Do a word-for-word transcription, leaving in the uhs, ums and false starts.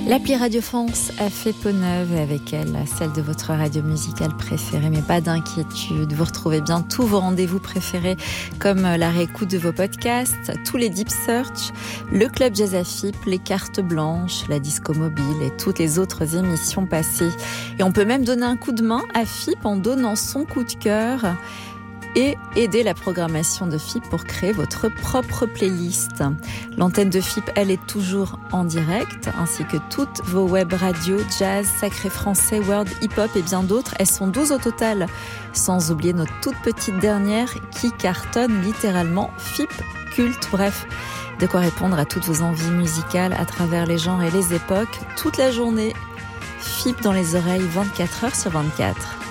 L'appli Radio France a fait peau neuve et avec elle, celle de votre radio musicale préférée. Mais pas d'inquiétude, vous retrouvez bien tous vos rendez-vous préférés comme la réécoute de vos podcasts, tous les Deep Search, le Club Jazz à F I P, les cartes blanches, la disco mobile et toutes les autres émissions passées. Et on peut même donner un coup de main à F I P en donnant son coup de cœur et aider la programmation de F I P pour créer votre propre playlist. L'antenne de F I P, elle est toujours en direct, ainsi que toutes vos web radios, jazz, sacré français, world, hip-hop et bien d'autres. Elles sont douze au total, sans oublier notre toute petite dernière qui cartonne littéralement, F I P culte. Bref, de quoi répondre à toutes vos envies musicales à travers les genres et les époques, toute la journée. F I P dans les oreilles, vingt-quatre heures sur vingt-quatre.